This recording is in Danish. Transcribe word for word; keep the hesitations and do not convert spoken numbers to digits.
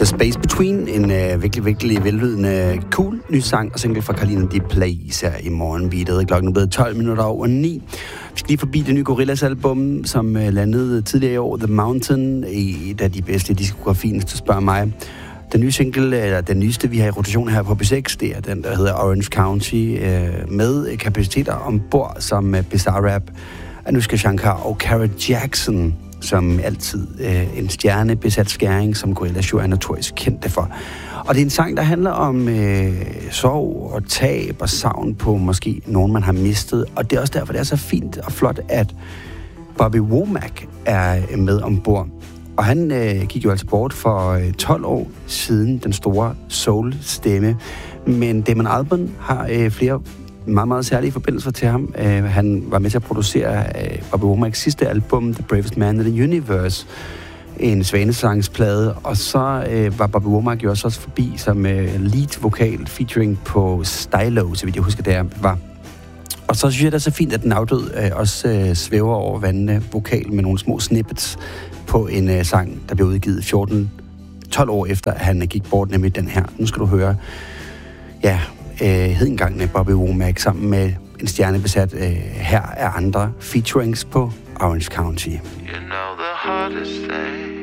Space Between, en øh, virkelig, virkelig vellydende, cool ny sang og single fra Carlina Di Plays her i morgenbeatet. Klokken er blevet tolv minutter over ni. Vi skal lige forbi det nye Gorillaz album, som øh, landede tidligere i år, The Mountain, et af de bedste i diskografien, hvis du spørger mig. Den nye single, eller den nyeste, vi har i rotation her på B seks, det er den, der hedder Orange County, øh, med kapaciteter ombord som øh, Bizarrap, Anushka Shankar og Kara Jackson, som altid øh, en stjernebesat skæring, som Gorillaz jo er notorisk kendte for. Og det er en sang, der handler om øh, sorg og tab og savn på måske nogen, man har mistet. Og det er også derfor, det er så fint og flot, at Bobby Womack er med ombord. Og han øh, gik jo altså bort for øh, tolv år siden, den store soul-stemme. Men Damon Albarn har øh, flere meget, meget særlige forbindelser til ham. Uh, han var med til at producere uh, Bobby Womacks sidste album, The Bravest Man in the Universe, en svanesangsplade, og så uh, var Bobby Womack jo også, også forbi som uh, lead-vokal featuring på Stylo, så vidt jeg husker, der var. Og så synes jeg, det er så fint, at den afdød uh, også uh, svæver over vandene vokal med nogle små snippets på en uh, sang, der blev udgivet fjorten tolv år efter, at han uh, gik bort, nemlig den her. Nu skal du høre, ja, Uh, hed engang med Bobby Womack sammen med en stjernebesat. Uh, her er andre featurings på Orange County. You know the hardest thing